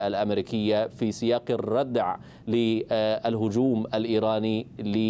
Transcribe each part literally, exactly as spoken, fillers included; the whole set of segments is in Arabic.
الأمريكية في سياق الردع للهجوم الإيراني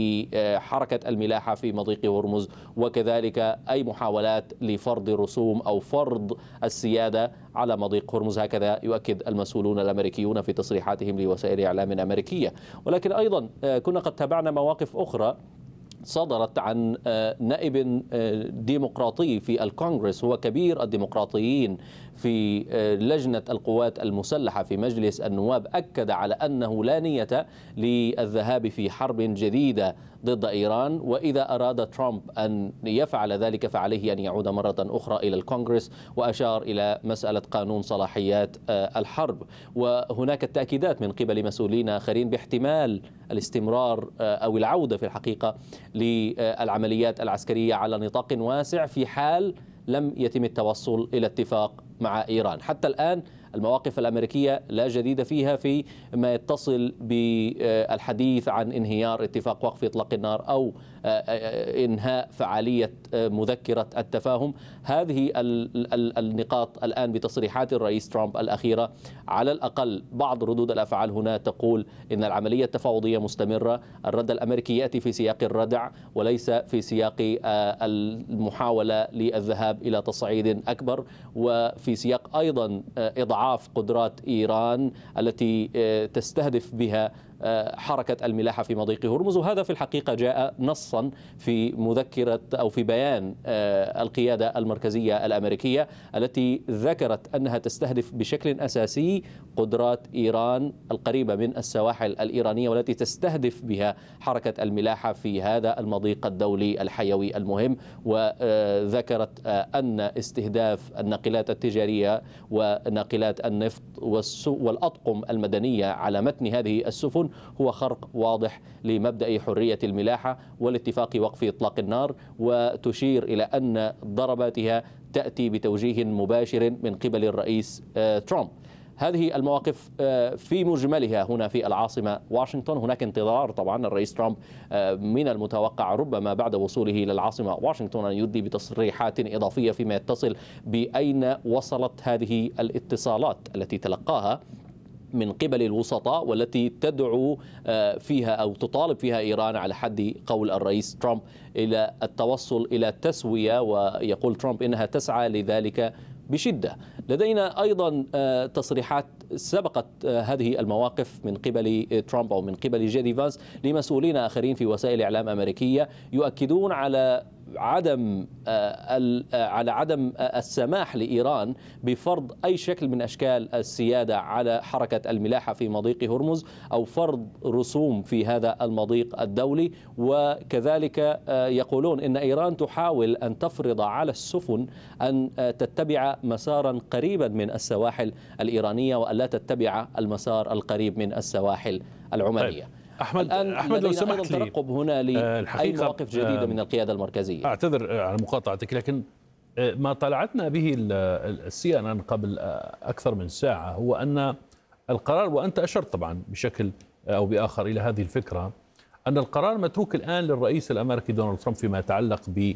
لحركة الملاحة في مضيق هرمز، وكذلك أي محاولات لفرض رسوم أو فرض السيادة على مضيق هرمز. هكذا يؤكد المسؤولون الأمريكيون في تصريحاتهم لوسائل إعلام أمريكية. ولكن أيضا كنا قد تابعنا مواقف أخرى صدرت عن نائب ديمقراطي في الكونغرس، هو كبير الديمقراطيين في لجنة القوات المسلحة في مجلس النواب، أكد على أنه لا نية للذهاب في حرب جديدة ضد إيران، وإذا أراد ترامب أن يفعل ذلك فعليه أن يعود مرة أخرى إلى الكونغرس، وأشار إلى مسألة قانون صلاحيات الحرب. وهناك التأكيدات من قبل مسؤولين آخرين باحتمال الاستمرار أو العودة في الحقيقة للعمليات العسكرية على نطاق واسع في حال لم يتم التوصل إلى اتفاق مع إيران. حتى الآن المواقف الأمريكية لا جديد فيها في ما يتصل بالحديث عن انهيار اتفاق وقف إطلاق النار أو إنهاء فعالية مذكرة التفاهم. هذه النقاط الآن بتصريحات الرئيس ترامب الأخيرة، على الأقل بعض ردود الأفعال هنا تقول إن العملية التفاوضية مستمرة. الرد الأمريكي يأتي في سياق الردع وليس في سياق المحاولة للذهاب إلى تصعيد أكبر، وفي سياق أيضا إضعاف قدرات إيران التي تستهدف بها حركة الملاحة في مضيق هرمز. وهذا في الحقيقة جاء نصا في مذكرة أو في بيان القيادة المركزية الأمريكية التي ذكرت أنها تستهدف بشكل أساسي قدرات إيران القريبة من السواحل الإيرانية والتي تستهدف بها حركة الملاحة في هذا المضيق الدولي الحيوي المهم. وذكرت أن استهداف الناقلات التجارية وناقلات النفط والأطقم المدنية على متن هذه السفن هو خرق واضح لمبدأ حرية الملاحة والاتفاق وقف إطلاق النار، وتشير إلى أن ضرباتها تأتي بتوجيه مباشر من قبل الرئيس ترامب. هذه المواقف في مجملها هنا في العاصمة واشنطن. هناك انتظار طبعا الرئيس ترامب من المتوقع ربما بعد وصوله إلى العاصمة واشنطن أن يدلي بتصريحات إضافية فيما يتصل بأين وصلت هذه الاتصالات التي تلقاها من قبل الوسطاء والتي تدعو فيها أو تطالب فيها إيران على حد قول الرئيس ترامب إلى التوصل إلى تسوية، ويقول ترامب إنها تسعى لذلك بشدة. لدينا أيضا تصريحات سبقت هذه المواقف من قبل ترامب أو من قبل جيدي فانس لمسؤولين آخرين في وسائل إعلام أمريكية يؤكدون على عدم على عدم السماح لإيران بفرض أي شكل من أشكال السيادة على حركة الملاحة في مضيق هرمز أو فرض رسوم في هذا المضيق الدولي. وكذلك يقولون إن إيران تحاول أن تفرض على السفن أن تتبع مسارا قريبا من السواحل الإيرانية وألا تتبع المسار القريب من السواحل العمانية. أحمد الآن أحمد لو سمحت لي ترقب هنا لأي مواقف جديدة من القيادة المركزية. أعتذر على مقاطعتك، لكن ما طلعتنا به السي ان ان قبل أكثر من ساعة هو أن القرار، وأنت أشرت طبعا بشكل أو بآخر إلى هذه الفكرة، أن القرار متروك الآن للرئيس الأمريكي دونالد ترامب فيما يتعلق ب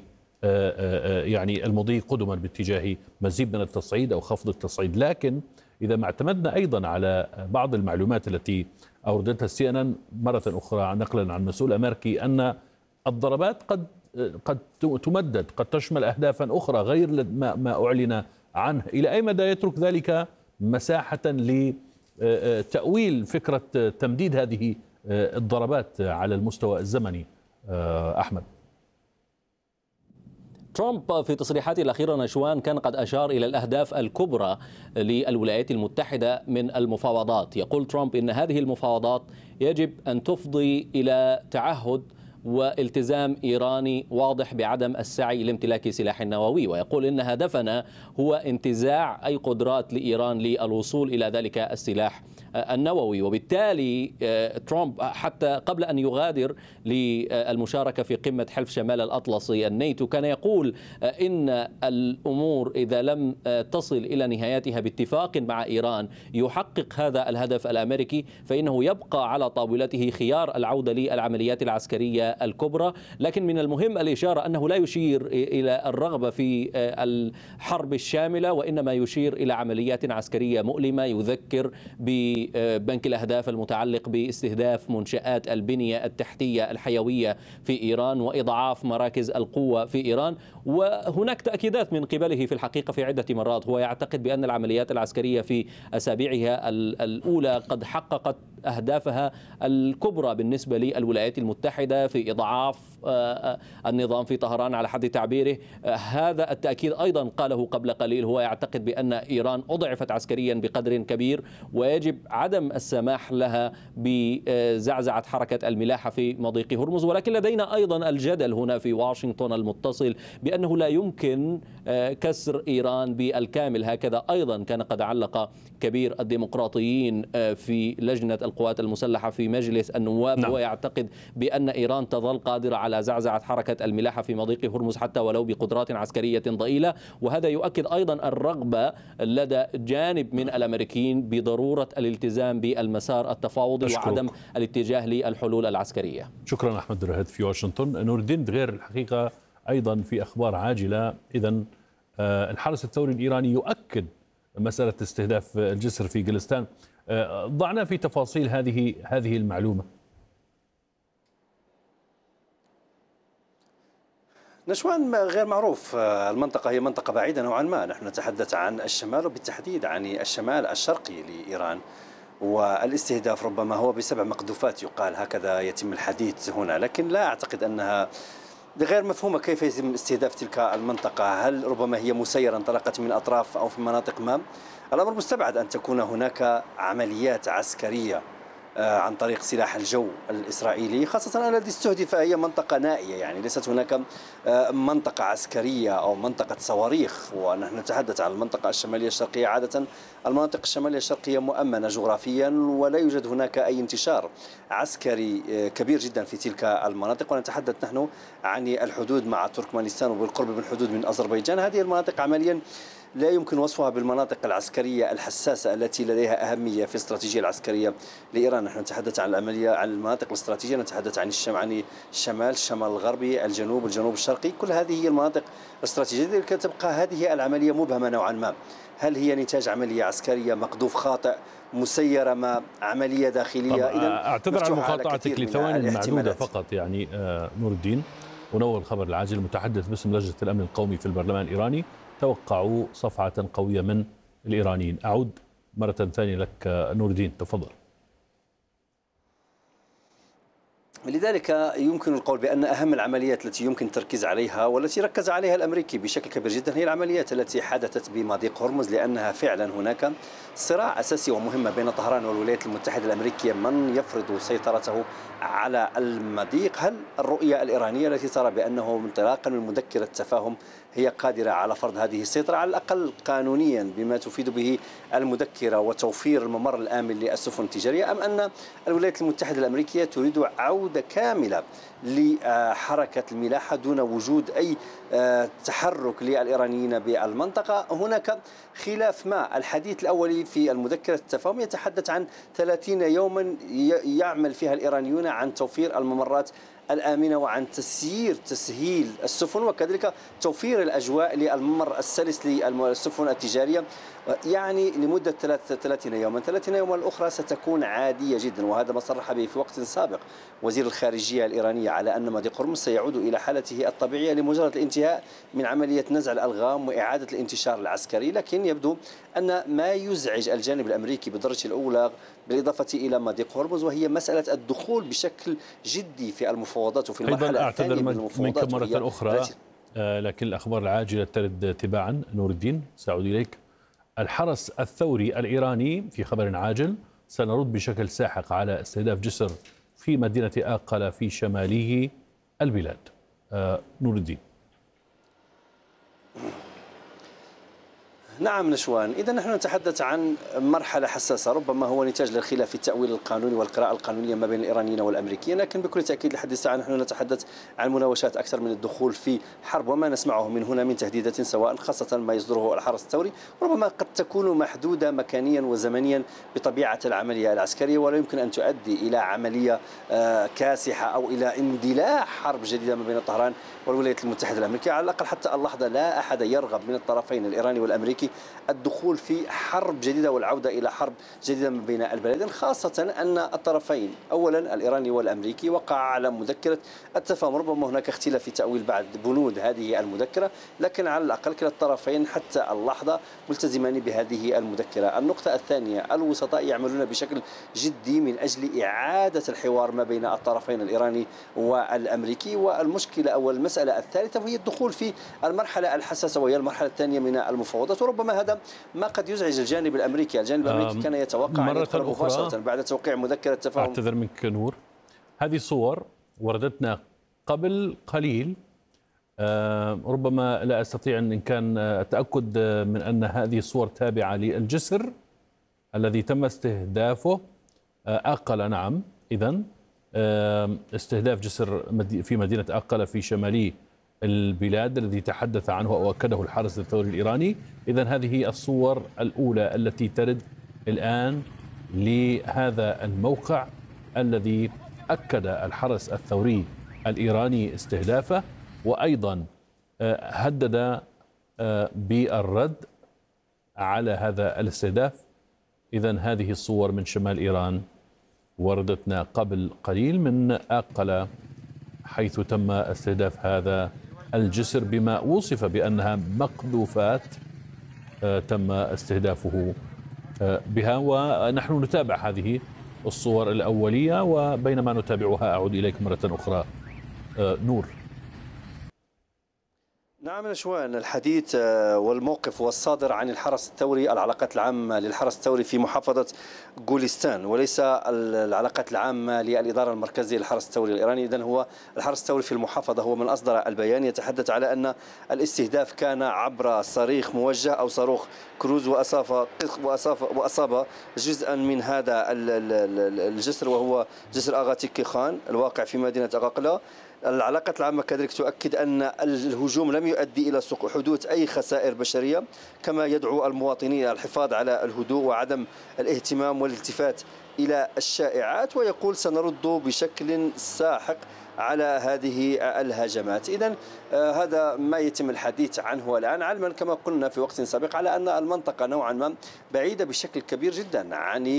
يعني المضي قدما باتجاه مزيد من التصعيد أو خفض التصعيد. لكن إذا ما اعتمدنا أيضا على بعض المعلومات التي أوردتها السي ان ان مرة أخرى نقلا عن مسؤول أمريكي، أن الضربات قد قد تمدد، قد تشمل أهدافا أخرى غير ما ما أعلن عنه. إلى أي مدى يترك ذلك مساحة لتأويل فكرة تمديد هذه الضربات على المستوى الزمني؟ أحمد، ترامب في تصريحاته الأخيرة نشوان كان قد أشار إلى الأهداف الكبرى للولايات المتحدة من المفاوضات. يقول ترامب إن هذه المفاوضات يجب أن تفضي إلى تعهد والتزام إيراني واضح بعدم السعي لامتلاك سلاح نووي، ويقول إن هدفنا هو انتزاع أي قدرات لإيران للوصول إلى ذلك السلاح النووي. وبالتالي ترامب حتى قبل أن يغادر للمشاركة في قمة حلف شمال الأطلسي الناتو كان يقول إن الأمور إذا لم تصل إلى نهايتها باتفاق مع إيران يحقق هذا الهدف الأمريكي، فإنه يبقى على طاولته خيار العودة للعمليات العسكرية العسكرية الكبرى. لكن من المهم الإشارة أنه لا يشير إلى الرغبة في الحرب الشاملة، وإنما يشير إلى عمليات عسكرية مؤلمة، يذكر ببنك الأهداف المتعلق باستهداف منشآت البنية التحتية الحيوية في إيران وإضعاف مراكز القوة في إيران. وهناك تأكيدات من قبله في الحقيقة في عدة مرات. هو يعتقد بأن العمليات العسكرية في أسابيعها الأولى قد حققت أهدافها الكبرى بالنسبة للولايات المتحدة في إضعاف النظام في طهران على حد تعبيره. هذا التأكيد أيضا قاله قبل قليل. هو يعتقد بأن إيران أضعفت عسكريا بقدر كبير، ويجب عدم السماح لها بزعزعة حركة الملاحة في مضيق هرمز. ولكن لدينا أيضا الجدل هنا في واشنطن المتصل بأنه لا يمكن كسر إيران بالكامل. هكذا أيضا كان قد علق كبير الديمقراطيين في لجنة القوات المسلحة في مجلس النواب. نعم. ويعتقد بأن إيران تظل قادرة على زعزعة حركة الملاحة في مضيق هرمز حتى ولو بقدرات عسكرية ضئيلة. وهذا يؤكد أيضا الرغبة لدى جانب من الأمريكيين بضرورة الالتزام بالمسار التفاوضي أشكرك. وعدم الاتجاه للحلول العسكرية. شكرا أحمد درهد في واشنطن. نور الدين دغير الحقيقة أيضا في أخبار عاجلة. إذن الحرس الثوري الإيراني يؤكد مسألة استهداف الجسر في جلستان. ضعنا في تفاصيل هذه هذه المعلومة. نشوان غير معروف. المنطقة هي منطقة بعيدة نوعا ما. نحن نتحدث عن الشمال وبالتحديد عن الشمال الشرقي لإيران، والاستهداف ربما هو بسبع مقذوفات يقال، هكذا يتم الحديث هنا. لكن لا أعتقد أنها غير مفهومة كيف يتم استهداف تلك المنطقة. هل ربما هي مسيرة انطلقت من أطراف أو في مناطق ما؟ الأمر مستبعد أن تكون هناك عمليات عسكرية عن طريق سلاح الجو الإسرائيلي، خاصة أن الذي استهدف هي منطقة نائية، يعني ليست هناك منطقة عسكرية أو منطقة صواريخ. ونحن نتحدث عن المنطقة الشمالية الشرقية. عادة المناطق الشمالية الشرقية مؤمنة جغرافيا، ولا يوجد هناك أي انتشار عسكري كبير جدا في تلك المناطق. ونتحدث نحن عن الحدود مع تركمانستان وبالقرب من الحدود من أذربيجان. هذه المناطق عمليا لا يمكن وصفها بالمناطق العسكرية الحساسة التي لديها أهمية في الاستراتيجية العسكرية لإيران. نحن نتحدث عن العملية عن المناطق الاستراتيجية، نتحدث عن الشمال، عن الشمال، الشمال الغربي، الجنوب، الجنوب الشرقي. كل هذه هي المناطق الاستراتيجية. تبقى هذه العملية مبهمة نوعا ما. هل هي نتاج عملية عسكرية، مقذوف خاطئ، مسيرة، ما عملية داخلية؟ إذن أعتذر عن مقاطعتك لثواني معدودة فقط. يعني آه نور الدين، ونور الخبر العاجل المتحدث باسم لجنة الأمن القومي في البرلمان الإيراني توقعوا صفعة قوية من الإيرانيين. أعود مرة ثانية لك نور الدين، تفضل. لذلك يمكن القول بأن أهم العمليات التي يمكن التركيز عليها والتي ركز عليها الأمريكي بشكل كبير جدا هي العمليات التي حدثت بمضيق هرمز، لأنها فعلا هناك صراع أساسي ومهم بين طهران والولايات المتحدة الأمريكية من يفرض سيطرته على المضيق. هل الرؤية الإيرانية التي ترى بأنه انطلاقا من مذكرة التفاهم هي قادرة على فرض هذه السيطرة على الأقل قانونيا بما تفيد به المذكرة وتوفير الممر الآمن للسفن التجارية، أم أن الولايات المتحدة الأمريكية تريد عودة كاملة لحركة الملاحة دون وجود أي تحرك للإيرانيين بالمنطقة؟ هناك خلاف ما. الحديث الأولي في المذكرة التفاهم يتحدث عن ثلاثين يوما يعمل فيها الإيرانيون عن توفير الممرات الآمنة وعن تسيير تسهيل السفن، وكذلك توفير الأجواء للممر السلس للسفن التجارية، يعني لمدة ثلاثين يوما. ثلاثين يوما الأخرى ستكون عادية جدا، وهذا ما صرح به في وقت سابق وزير الخارجية الإيرانية على أن مضيق هرمز سيعود إلى حالته الطبيعية لمجرد الانتهاء من عملية نزع الألغام وإعادة الانتشار العسكري. لكن يبدو أن ما يزعج الجانب الأمريكي بالدرجة الأولى بالإضافة إلى مضيق هرمز وهي مسألة الدخول بشكل جدي في المفاوضات وفي المرحلة الثانية من المفاوضات. منك مرة أخرى، لكن الأخبار العاجلة ترد تباعا. نور الدين، سأعود إليك. الحرس الثوري الإيراني في خبر عاجل: سنرد بشكل ساحق على استهداف جسر في مدينة آقلة في شمالي البلاد. نور الدين. نعم نشوان، إذا نحن نتحدث عن مرحلة حساسة، ربما هو نتاج للخلاف في التأويل القانوني والقراءة القانونية ما بين الإيرانيين والأمريكيين، لكن بكل تأكيد لحد الساعة نحن نتحدث عن مناوشات أكثر من الدخول في حرب، وما نسمعه من هنا من تهديدات سواء خاصة ما يصدره الحرس الثوري ربما قد تكون محدودة مكانيا وزمنيا بطبيعة العملية العسكرية، ولا يمكن أن تؤدي إلى عملية كاسحة أو إلى اندلاع حرب جديدة ما بين طهران والولايات المتحدة الأمريكية. على الأقل حتى اللحظة لا أحد يرغب من الطرفين الإيراني والأمريكي الدخول في حرب جديدة والعودة إلى حرب جديدة ما بين البلدين، خاصة أن الطرفين أولا الإيراني والأمريكي وقع على مذكرة التفاهم. ربما هناك اختلاف في تأويل بعض بنود هذه المذكرة، لكن على الأقل كلا الطرفين حتى اللحظة ملتزمان بهذه المذكرة. النقطة الثانية، الوسطاء يعملون بشكل جدي من أجل إعادة الحوار ما بين الطرفين الإيراني والأمريكي، والمشكلة أو المسألة الثالثة وهي الدخول في المرحلة الحساسة وهي المرحلة الثانية من المفاوضات، وربما هذا ما قد يزعج الجانب الأمريكي. الجانب الأمريكي كان يتوقع أن يدخل مباشرة بعد توقيع مذكرة تفاهم. أعتذر منك نور، هذه صور وردتنا قبل قليل، آه ربما لا أستطيع أن إن كان التأكد من أن هذه الصور تابعة للجسر الذي تم استهدافه. آه أقل، نعم، إذن آه استهداف جسر في مدينة أقل في شمالي البلاد الذي تحدث عنه أو أكده الحرس الثوري الإيراني. إذن هذه الصور الأولى التي ترد الآن لهذا الموقع الذي أكد الحرس الثوري الإيراني استهدافه، وأيضا هدد بالرد على هذا الاستهداف. إذن هذه الصور من شمال إيران وردتنا قبل قليل من أقل، حيث تم استهداف هذا الجسر بما وصف بأنها مقذوفات تم استهدافه بها. ونحن نتابع هذه الصور الأولية، وبينما نتابعها أعود إليك مرة أخرى نور. نعم نشوان، الحديث والموقف والصادر عن الحرس الثوري، العلاقات العامة للحرس الثوري في محافظة غوليستان وليس العلاقات العامة للإدارة المركزية للحرس الثوري الإيراني. إذن هو الحرس الثوري في المحافظة هو من أصدر البيان يتحدث على أن الاستهداف كان عبر صاروخ موجه أو صاروخ كروز، وأصاب وأصاب وأصاب جزءا من هذا الجسر وهو جسر أغاتي كيخان الواقع في مدينة أغاقلة. العلاقات العامة كذلك تؤكد أن الهجوم لم يؤدي إلى حدوث أي خسائر بشرية، كما يدعو المواطنين إلى الحفاظ على الهدوء وعدم الاهتمام والالتفات إلى الشائعات، ويقول سنرد بشكل ساحق على هذه الهجمات. إذن آه هذا ما يتم الحديث عنه الآن، علما كما قلنا في وقت سابق على أن المنطقة نوعا ما بعيدة بشكل كبير جدا عن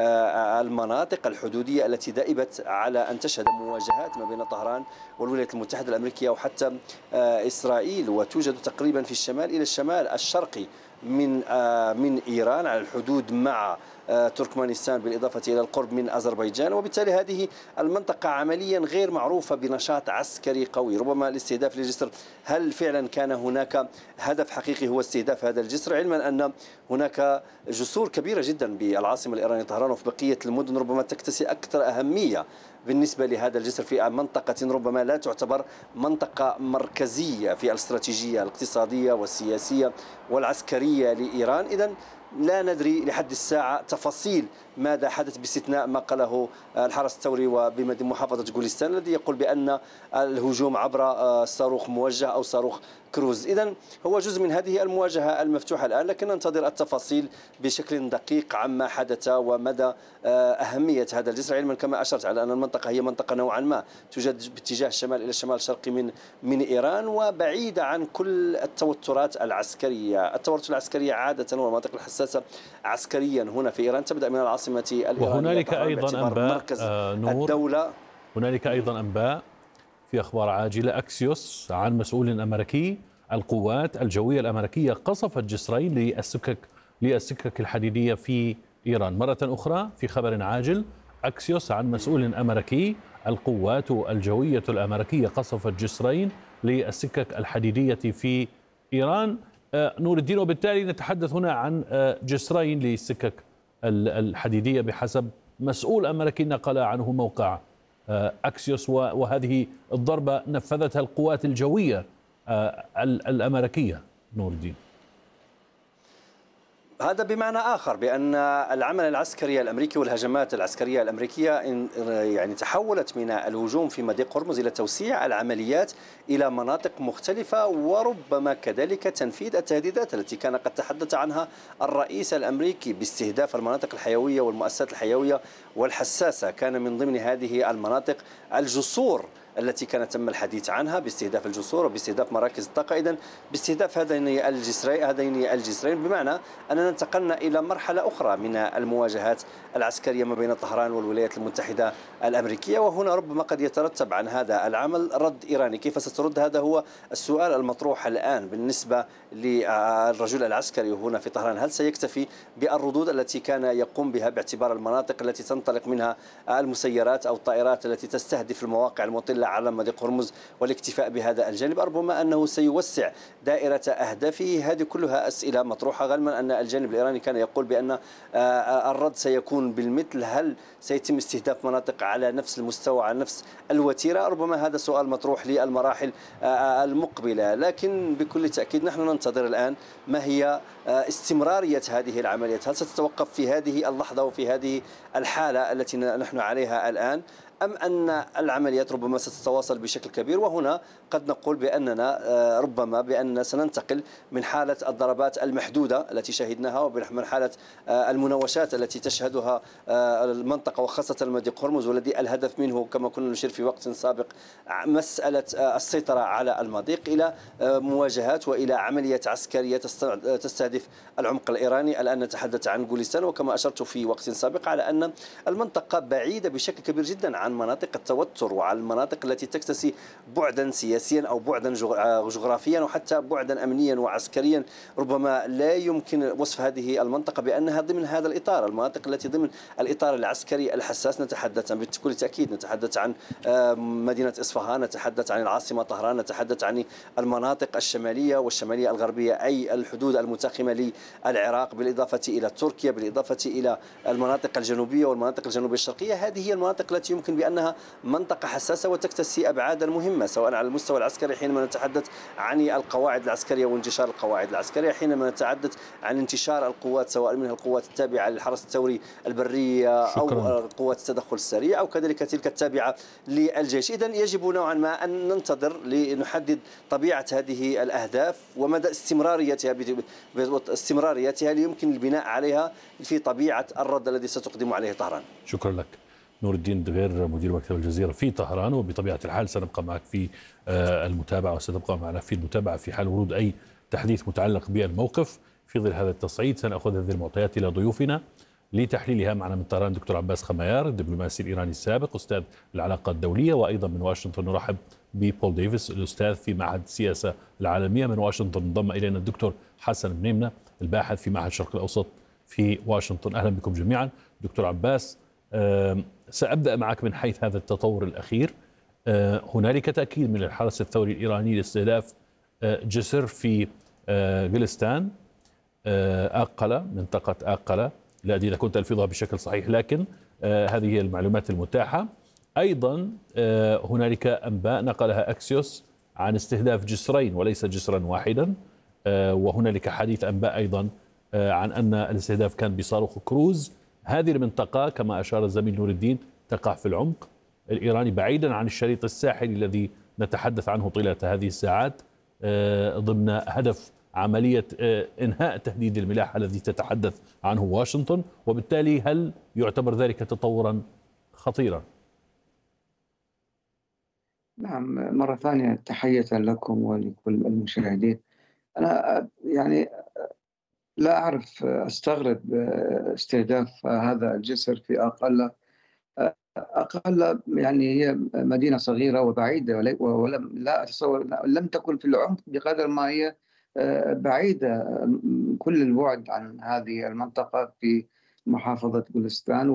آه المناطق الحدودية التي دأبت على أن تشهد مواجهات ما بين طهران والولايات المتحدة الأمريكية وحتى آه إسرائيل، وتوجد تقريبا في الشمال إلى الشمال الشرقي من آه من إيران على الحدود مع تركمانستان بالإضافة إلى القرب من أذربيجان، وبالتالي هذه المنطقة عمليا غير معروفة بنشاط عسكري قوي. ربما الاستهداف للجسر، هل فعلا كان هناك هدف حقيقي هو استهداف هذا الجسر، علما أن هناك جسور كبيرة جدا بالعاصمة الإيرانية طهران وفي بقية المدن ربما تكتسي أكثر أهمية بالنسبة لهذا الجسر في منطقة ربما لا تعتبر منطقة مركزية في الاستراتيجية الاقتصادية والسياسية والعسكرية لإيران. إذن لا ندري لحد الساعة تفاصيل ماذا حدث باستثناء ما قاله الحرس الثوري وبمحافظة غوليستان الذي يقول بأن الهجوم عبر صاروخ موجه أو صاروخ كروز. إذن هو جزء من هذه المواجهة المفتوحة الآن، لكن ننتظر التفاصيل بشكل دقيق عما حدث ومدى أهمية هذا الجسر، علما كما أشرت على أن المنطقة هي منطقة نوعا ما توجد باتجاه الشمال إلى الشمال الشرقي من من إيران، وبعيدة عن كل التوترات العسكرية. التوترات العسكرية عادة والمناطق الحساسة عسكريا هنا في إيران تبدأ من العاصمة الإيرانية، وهنالك أيضا أنباء نور الدولة. هنالك أيضا أنباء في أخبار عاجلة أكسيوس عن مسؤول أمريكي، القوات الجوية الأمريكية قصفت جسرين للسكك للسكك الحديدية في إيران. مرة أخرى في خبر عاجل، أكسيوس عن مسؤول أمريكي، القوات الجوية الأمريكية قصفت جسرين للسكك الحديدية في إيران. نور الدين، وبالتالي نتحدث هنا عن جسرين للسكك الحديدية بحسب مسؤول أمريكي نقل عنه موقع أكسيوس، وهذه الضربة نفذتها القوات الجوية الأمريكية. نور الدين. هذا بمعنى آخر بأن العمل العسكري الأمريكي والهجمات العسكرية الأمريكية يعني تحولت من الهجوم في مضيق هرمز إلى توسيع العمليات إلى مناطق مختلفة، وربما كذلك تنفيذ التهديدات التي كان قد تحدث عنها الرئيس الأمريكي باستهداف المناطق الحيوية والمؤسسات الحيوية والحساسة. كان من ضمن هذه المناطق الجسور التي كان تم الحديث عنها، باستهداف الجسور وباستهداف مراكز الطاقة، إذن باستهداف هذين الجسرين هذين الجسرين بمعنى أننا انتقلنا إلى مرحلة أخرى من المواجهات العسكرية ما بين طهران والولايات المتحدة الأمريكية. وهنا ربما قد يترتب عن هذا العمل رد إيراني. كيف سترد؟ هذا هو السؤال المطروح الآن بالنسبة للرجل العسكري هنا في طهران. هل سيكتفي بالردود التي كان يقوم بها باعتبار المناطق التي تنطلق منها المسيرات أو الطائرات التي تستهدف المواقع المطلة على مضيق هرمز والاكتفاء بهذا الجانب؟ ربما أنه سيوسع دائرة أهدافه. هذه كلها أسئلة مطروحة. غالبا أن الجانب الإيراني كان يقول بأن الرد سيكون بالمثل. هل سيتم استهداف مناطق على نفس المستوى على نفس الوتيرة؟ ربما هذا سؤال مطروح للمراحل المقبلة. لكن بكل تأكيد نحن ننتظر الآن ما هي استمرارية هذه العمليات. هل ستتوقف في هذه اللحظة وفي هذه الحالة التي نحن عليها الآن، أم أن العمليات ربما ستتواصل بشكل كبير؟ وهنا قد نقول بأننا ربما بأننا سننتقل من حالة الضربات المحدودة التي شهدناها ومن حالة المناوشات التي تشهدها المنطقة وخاصة المضيق هرمز، والذي الهدف منه كما كنا نشير في وقت سابق مسألة السيطرة على المضيق، إلى مواجهات وإلى عمليات عسكرية تستهدف العمق الإيراني. الآن نتحدث عن جوليستان، وكما أشرت في وقت سابق على أن المنطقة بعيدة بشكل كبير جدا عن مناطق التوتر وعن المناطق التي تكتسي بعدا سياسيا أو بعدا جغرافيا وحتى بعدا أمنيا وعسكريا. ربما لا يمكن وصف هذه المنطقة بأنها ضمن هذا الإطار. المناطق التي ضمن الإطار العسكري الحساس نتحدث بكل تأكيد نتحدث عن مدينة إصفهان، نتحدث عن العاصمة طهران، نتحدث عن المناطق الشمالية والشمالية الغربية، أي الحدود المتاخمة للعراق، بالإضافة إلى تركيا، بالإضافة إلى المناطق الجنوبية والمناطق الجنوبية الشرقية. هذه هي المناطق التي يمكن بأنها منطقة حساسة وتكتسي أبعادا مهمة سواء على المستوى العسكري حينما نتحدث عن القواعد العسكرية وانتشار القواعد العسكرية، حينما نتحدث عن انتشار القوات سواء منها القوات التابعة للحرس الثوري البرية أو شكرا. قوات التدخل السريع أو كذلك تلك التابعة للجيش. إذن يجب نوعا ما أن ننتظر لنحدد طبيعة هذه الأهداف ومدى استمراريتها استمراريتها ليمكن البناء عليها في طبيعة الرد الذي ستقدم عليه طهران. شكرا لك. نور الدين دغير مدير مكتب الجزيرة في طهران، وبطبيعة الحال سنبقى معك في المتابعة وستبقى معنا في المتابعة في حال ورود أي تحديث متعلق بالموقف. في ظل هذا التصعيد سنأخذ هذه المعطيات إلى ضيوفنا لتحليلها. معنا من طهران دكتور عباس خميار الدبلوماسي الإيراني السابق أستاذ العلاقات الدولية، وأيضا من واشنطن نرحب ببول ديفيس الأستاذ في معهد السياسة العالمية من واشنطن. انضم إلينا الدكتور حسن بنيمنة الباحث في معهد الشرق الأوسط في واشنطن. أهلا بكم جميعا. دكتور عباس، سأبدأ معك من حيث هذا التطور الأخير. هنالك تأكيد من الحرس الثوري الإيراني لاستهداف جسر في غلستان، آقلة، منطقة آقلة، لا أدري إذا كنت ألفظها بشكل صحيح، لكن هذه هي المعلومات المتاحة. أيضا هنالك أنباء نقلها أكسيوس عن استهداف جسرين وليس جسرا واحدا، وهنالك حديث أنباء أيضا عن أن الاستهداف كان بصاروخ كروز. هذه المنطقة كما أشار الزميل نور الدين تقع في العمق الإيراني بعيدا عن الشريط الساحلي الذي نتحدث عنه طيلة هذه الساعات، ضمن هدف عملية إنهاء تهديد الملاحة الذي تتحدث عنه واشنطن. وبالتالي هل يعتبر ذلك تطورا خطيرا؟ نعم، مرة ثانية تحية لكم ولكل المشاهدين. أنا يعني لا أعرف، أستغرب استهداف هذا الجسر في أقل أقل يعني هي مدينة صغيرة وبعيدة، ولم لا أتصور لم تكن في العمق بقدر ما هي بعيدة كل البعد عن هذه المنطقة في محافظة غلستان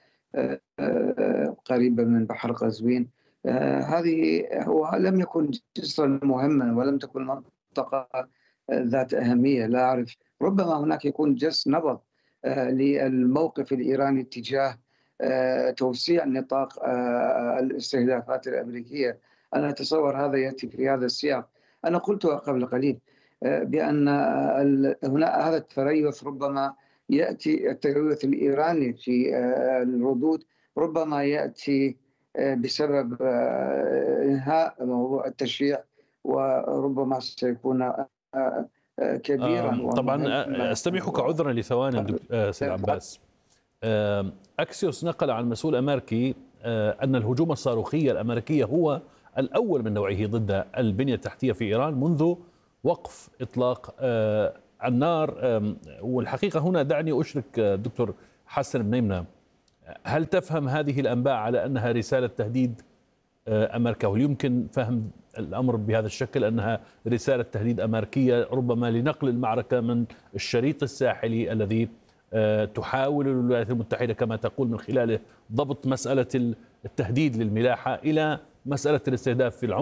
وقريبة من بحر قزوين. هذه هو لم يكن جسرا مهما ولم تكن منطقة ذات أهمية. لا أعرف، ربما هناك يكون جس نبض للموقف الإيراني تجاه توسيع نطاق الاستهدافات الأمريكية. أنا أتصور هذا يأتي في هذا السياق. أنا قلت قبل قليل بأن هنا هذا التريث ربما يأتي التلوث الإيراني في الردود ربما يأتي بسبب إنهاء موضوع التشريع، وربما سيكون كبيرا. طبعا استميحك عذرا لثوان سيد عباس. أكسيوس نقل عن مسؤول أمريكي أن الهجوم الصاروخي الأمريكي هو الأول من نوعه ضد البنية التحتية في إيران منذ وقف إطلاق النار. والحقيقة هنا دعني أشرك دكتور حسن بنيمنة، هل تفهم هذه الأنباء على أنها رسالة تهديد أمريكا؟ وهل يمكن فهم الأمر بهذا الشكل أنها رسالة تهديد أمريكية ربما لنقل المعركة من الشريط الساحلي الذي تحاول الولايات المتحدة كما تقول من خلاله ضبط مسألة التهديد للملاحة إلى مسألة الاستهداف في العمق